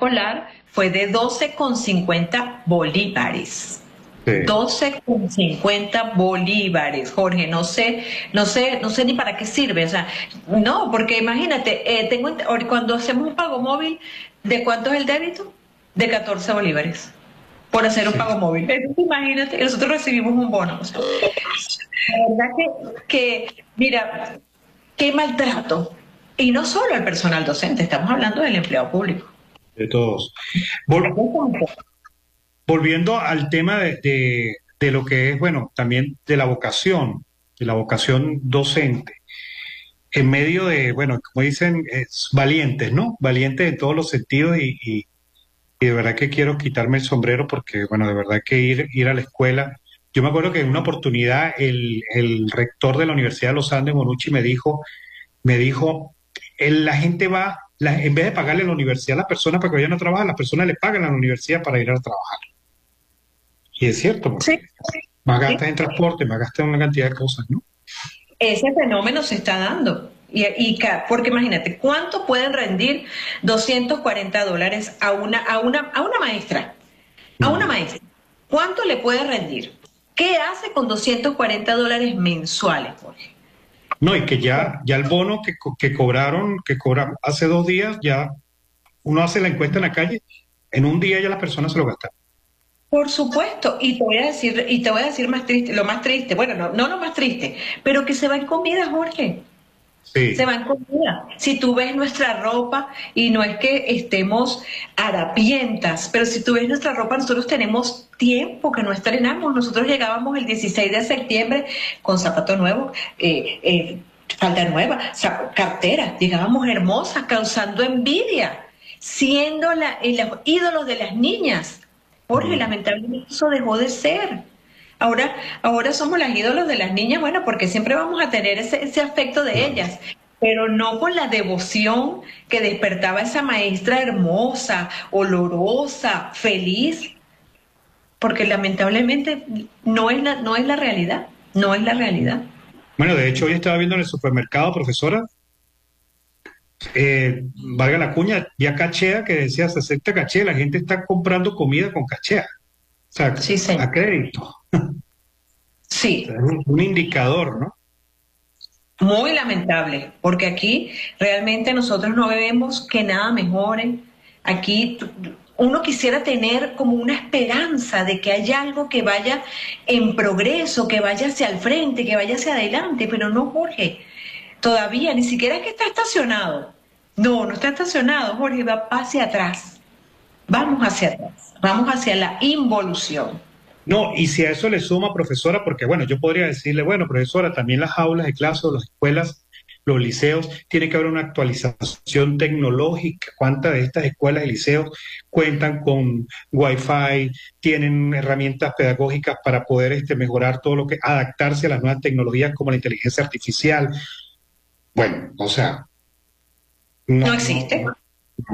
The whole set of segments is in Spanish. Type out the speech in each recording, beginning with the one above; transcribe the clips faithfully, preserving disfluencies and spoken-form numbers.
escolar fue de doce con cincuenta bolívares. Sí. doce con cincuenta bolívares, Jorge, no sé, no sé, no sé ni para qué sirve, o sea, no, porque imagínate, eh, tengo cuando hacemos un pago móvil, ¿de cuánto es el débito? De catorce bolívares, por hacer un sí. pago móvil. Entonces, imagínate, nosotros recibimos un bono. O sea, la verdad que, que, mira, qué maltrato. Y no solo al personal docente, estamos hablando del empleado público. De todos. Vol Volviendo al tema de, de, de lo que es, bueno, también de la vocación, de la vocación docente, en medio de, bueno, como dicen, es valientes, ¿no? Valientes en todos los sentidos y, y, y de verdad que quiero quitarme el sombrero porque, bueno, de verdad que ir, ir a la escuela. Yo me acuerdo que en una oportunidad el, el rector de la Universidad de los Andes, Monucci, me dijo, me dijo, el, la gente va, la, en vez de pagarle a la universidad a las personas para que vayan a trabajar, las personas le pagan a la universidad para ir a trabajar. Y es cierto, porque sí. más gastas sí. en transporte, más gastas en una cantidad de cosas, ¿no? Ese fenómeno se está dando. Y, y porque imagínate, ¿cuánto pueden rendir doscientos cuarenta dólares a una, a una, a una maestra? A una maestra. ¿Cuánto le puede rendir? ¿Qué hace con doscientos cuarenta dólares mensuales, Jorge? No, y que ya, ya el bono que, que cobraron, que cobraron hace dos días, ya uno hace la encuesta en la calle, en un día ya las personas se lo gastan. Por supuesto, y te voy a decir, y te voy a decir más triste, lo más triste, bueno, no, no lo más triste, pero que se va en comida, Jorge. Sí. Se va en comida. Si tú ves nuestra ropa, y no es que estemos harapientas, pero si tú ves nuestra ropa, nosotros tenemos tiempo que no estrenamos. Nosotros llegábamos el dieciséis de septiembre con zapatos nuevos, eh, eh, falda nueva, cartera, llegábamos hermosas, causando envidia, siendo la, eh, los ídolos de las niñas. Jorge, lamentablemente eso dejó de ser. Ahora, ahora somos las ídolos de las niñas, bueno, porque siempre vamos a tener ese, ese afecto de ellas, pero no con la devoción que despertaba esa maestra hermosa, olorosa, feliz, porque lamentablemente no es la, no es la realidad, no es la realidad. Bueno, de hecho hoy estaba viendo en el supermercado, profesora, Eh, valga la cuña, ya cachea que decía se acepta cachea, la gente está comprando comida con cachea, o sea, sí, a crédito. Sí. O sea, es un, un indicador, ¿no? Muy lamentable, porque aquí realmente nosotros no vemos que nada mejore. Aquí uno quisiera tener como una esperanza de que haya algo que vaya en progreso, que vaya hacia el frente, que vaya hacia adelante, pero no, Jorge. Todavía, ni siquiera es que está estacionado. No, no está estacionado, Jorge, va hacia atrás. Vamos hacia atrás, vamos hacia la involución. No, y si a eso le suma, profesora, porque bueno, yo podría decirle, bueno, profesora, también las aulas de clase, las escuelas, los liceos, tiene que haber una actualización tecnológica. ¿Cuántas de estas escuelas y liceos cuentan con Wi-Fi, tienen herramientas pedagógicas para poder este, mejorar todo lo que, adaptarse a las nuevas tecnologías como la inteligencia artificial? Bueno, o sea... No, no existe. No,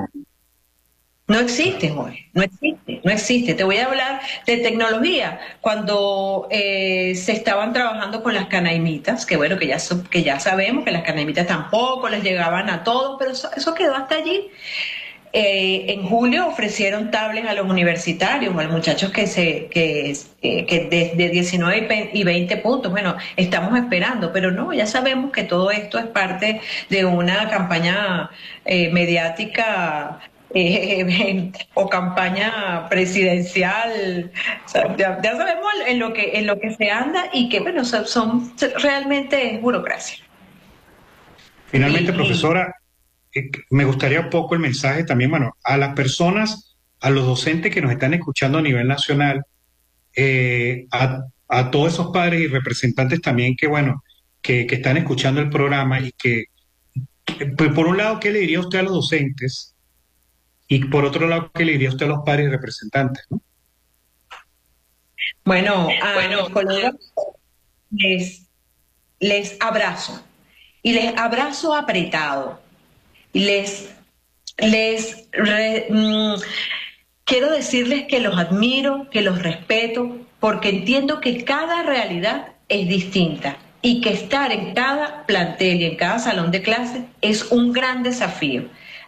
no existe, Jorge, no existe, no existe. Te voy a hablar de tecnología. Cuando eh, se estaban trabajando con las canaimitas, que bueno, que ya, que ya sabemos que las canaimitas tampoco les llegaban a todos, pero eso, eso quedó hasta allí. Eh, en julio ofrecieron tablets a los universitarios, a los muchachos que se que, eh, que de, de diecinueve y veinte puntos. Bueno, estamos esperando, pero no, ya sabemos que todo esto es parte de una campaña eh, mediática eh, o campaña presidencial. O sea, ya, ya sabemos en lo que en lo que se anda y que bueno, son, son realmente es burocracia. Finalmente, y, profesora, me gustaría un poco el mensaje también, bueno, a las personas, a los docentes que nos están escuchando a nivel nacional, eh, a, a todos esos padres y representantes también que, bueno, que, que están escuchando el programa y que, que, por un lado, ¿qué le diría usted a los docentes? Y por otro lado, ¿qué le diría usted a los padres y representantes, ¿no? Bueno, a bueno, los colegas les, les abrazo y les abrazo apretado. Les, les re, mmm, quiero decirles que los admiro, que los respeto, porque entiendo que cada realidad es distinta y que estar en cada plantel y en cada salón de clase es un gran desafío.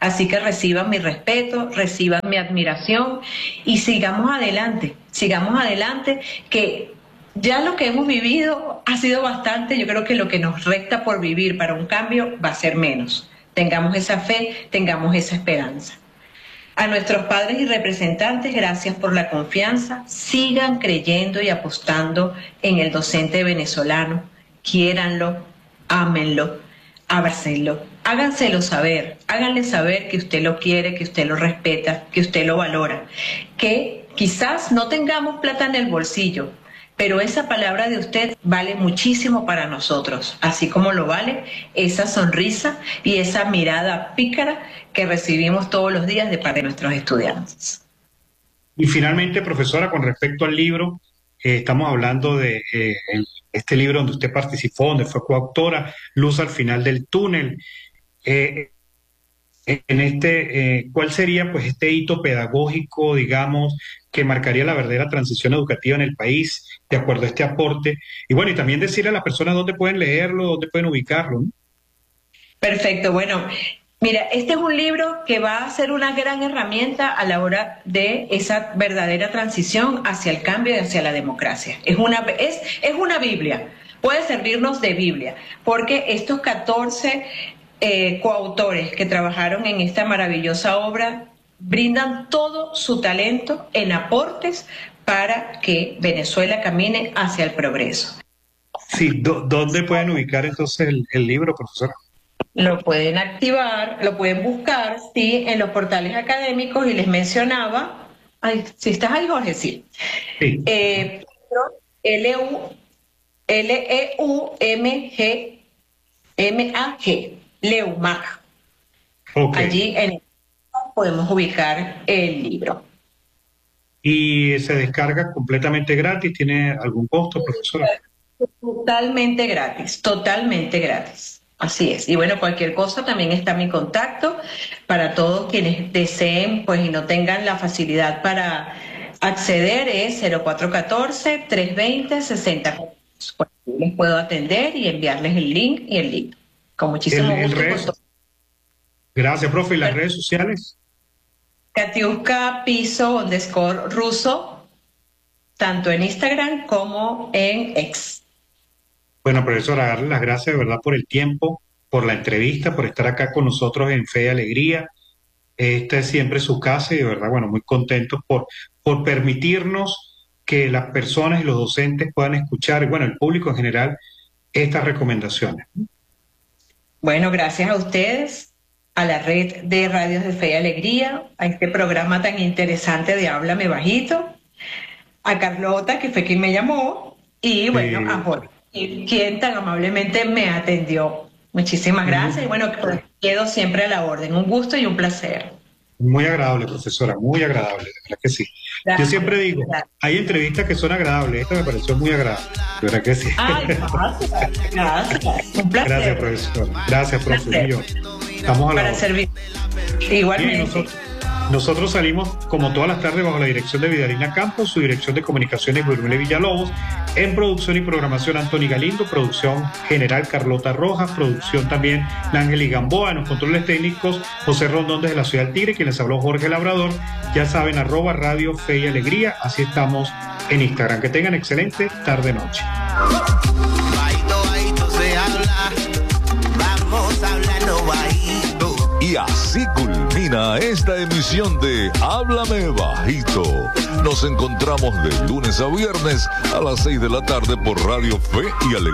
Así que reciban mi respeto, reciban mi admiración y sigamos adelante, sigamos adelante, que ya lo que hemos vivido ha sido bastante. Yo creo que lo que nos resta por vivir para un cambio va a ser menos. Tengamos esa fe, tengamos esa esperanza. A nuestros padres y representantes, gracias por la confianza. Sigan creyendo y apostando en el docente venezolano. Quiéranlo, ámenlo, abrácenlo, háganselo saber, háganle saber que usted lo quiere, que usted lo respeta, que usted lo valora, que quizás no tengamos plata en el bolsillo, pero esa palabra de usted vale muchísimo para nosotros, así como lo vale esa sonrisa y esa mirada pícara que recibimos todos los días de parte de nuestros estudiantes. Y finalmente, profesora, con respecto al libro, eh, estamos hablando de eh, el, este libro donde usted participó, donde fue coautora, Luz al final del túnel. Eh, en este, eh, ¿cuál sería pues este hito pedagógico, digamos, que marcaría la verdadera transición educativa en el país, de acuerdo a este aporte? Y bueno, y también decirle a las personas dónde pueden leerlo, dónde pueden ubicarlo, ¿no? Perfecto, bueno, mira, este es un libro que va a ser una gran herramienta a la hora de esa verdadera transición hacia el cambio y hacia la democracia. Es una, es, es una Biblia, puede servirnos de Biblia, porque estos catorce eh, coautores que trabajaron en esta maravillosa obra brindan todo su talento en aportes para que Venezuela camine hacia el progreso. Sí, ¿dó- ¿dónde pueden ubicar entonces el, el libro, profesora? Lo pueden activar, lo pueden buscar, sí, en los portales académicos, y les mencionaba, ay, si estás ahí, Jorge, sí. Sí. Eh, L E U M G M A G, Leumag. Okay. Allí en el podemos ubicar el libro. ¿Y se descarga completamente gratis? ¿Tiene algún costo, profesora? Totalmente gratis, totalmente gratis. Así es. Y bueno, cualquier cosa, también está mi contacto para todos quienes deseen, pues, y no tengan la facilidad para acceder, es cero cuatro uno cuatro, tres dos cero, seis cero. Pues, les puedo atender y enviarles el link y el link. Con muchísimo El- el gusto. redes- Con todo. Gracias, profe. ¿Y las redes sociales? Katiuska Piso underscore ruso, tanto en Instagram como en X. Bueno, profesora, darle las gracias de verdad por el tiempo, por la entrevista, por estar acá con nosotros en Fe y Alegría. Esta es siempre su casa y de verdad, bueno, muy contentos por, por permitirnos que las personas y los docentes puedan escuchar, y bueno, el público en general, estas recomendaciones. Bueno, gracias a ustedes, a la red de radios de Fe y Alegría, a este programa tan interesante de Háblame Bajito, a Carlota, que fue quien me llamó, y bueno, Sí. a Jorge, quien tan amablemente me atendió. Muchísimas gracias y bueno, quedo siempre a la orden. Un gusto y un placer. Muy agradable, profesora, muy agradable, de verdad que sí. Gracias. Yo siempre digo, Gracias. hay entrevistas que son agradables, esta me pareció muy agradable, de verdad que sí. Ay, gracias, gracias. Un placer. Gracias, profesora. Gracias, profe. Placer. Yo. Estamos a la Para orden. servir. Bien, Igualmente. nosotros, nosotros salimos como todas las tardes bajo la dirección de Vidalina Campos, su dirección de comunicaciones Guillermo Villalobos, en producción y programación Anthony Galindo, producción general Carlota Rojas, producción también Ángel y Gamboa, en los controles técnicos José Rondón desde la ciudad del Tigre, quien les habló Jorge Labrador. Ya saben, arroba Radio Fe y Alegría, así estamos en Instagram. Que tengan excelente tarde-noche. Bajito, bajito se habla, vamos hablando bajito. Y así culmina esta emisión de Háblame Bajito. Nos encontramos de lunes a viernes a las seis de la tarde por Radio Fe y Alegría.